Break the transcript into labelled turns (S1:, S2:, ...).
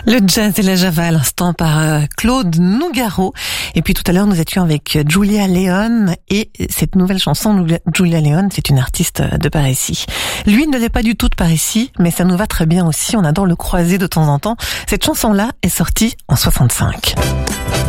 S1: Le jazz et la java à l'instant par Claude Nougaro. Et puis tout à l'heure, nous étions avec Julia Leone et cette nouvelle chanson, Julia Leone, c'est une artiste de par ici. Lui ne l'est pas du tout de par ici, mais ça nous va très bien aussi. On adore le croiser de temps en temps. Cette chanson-là est sortie en 65.